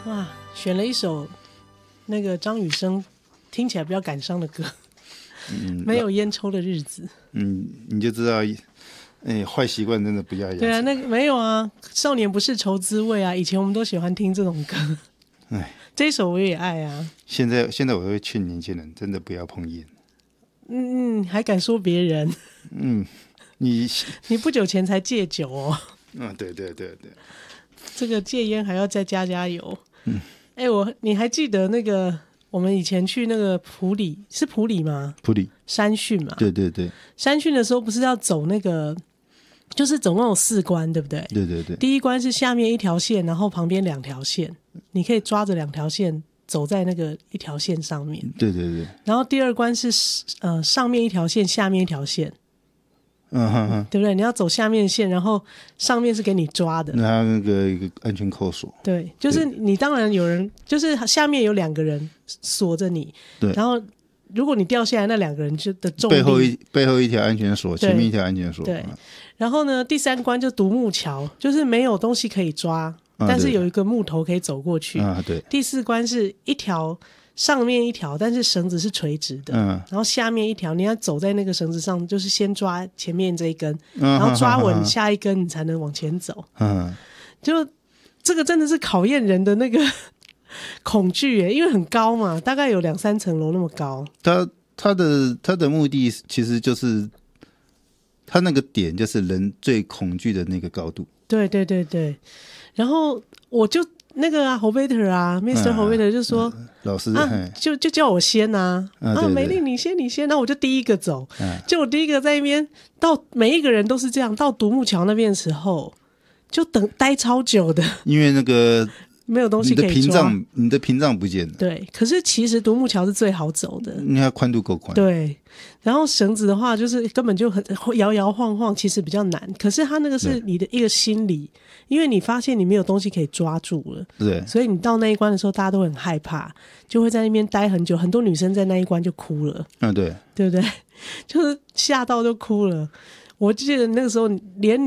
哇，选了一首那个张雨生听起来比较感伤的歌，没有烟抽的日子。 你就知道，坏习惯真的不要养成。 对啊，那个没有啊，少年不是愁滋味啊，以前我们都喜欢听这种歌。这一首我也爱啊。 现在我会劝年轻人，真的不要碰烟。 还敢说别人？你不久前才戒酒哦。 对， 这个戒烟还要再加油。你还记得那个我们以前去那个埔里，是埔里吗？ 埔里山训嘛。 对， 山训的时候不是要走那个，就是总共有4关，对不对？ 对。 第一关是下面一条线，然后旁边2条线，你可以抓着2条线走在那个一条线上面。 对。 然后第2关是上面一条线，下面一条线。对不对？你要走下面线，然后上面是给你抓的。 那个一个安全扣锁。 对，就是你当然有人，就是下面有2个人锁着你。 对。 然后如果你掉下来，那2个人就的重力背后一条安全锁，前面一条安全锁。 对。然后呢，第3关就独木桥，就是没有东西可以抓，但是有一个木头可以走过去。 对。 第4关是一条。上面一条，但是绳子是垂直的，然后下面一条，你要走在那个绳子上，就是先抓前面这一根，然后抓稳下一根，你才能往前走。就这个真的是考验人的那个恐惧耶，因为很高嘛，大概有2-3层楼那么高。 他的目的其实就是他那个点就是人最恐惧的那个高度。对， 然后我就。那个侯贝特啊 ，Mr. 侯贝特就说， 老师就叫我先啊，美丽你先，那我就第一个走，就我第一个在那边，到每一个人都是这样，到独木桥那边的时候，就待超久的， 因为那个没有东西可以抓， 你的屏障不见了。 对，可是其实独木桥是最好走的， 因为它宽度够宽。 对，然后绳子的话，就是根本就很摇摇晃晃，其实比较难。可是它那个是你的一个心理，因为你发现你没有东西可以抓住了， 对， 所以你到那一关的时候，大家都很害怕，就会在那边待很久。很多女生在那一关就哭了， 对， 对不对？就是吓到就哭了。我记得那个时候连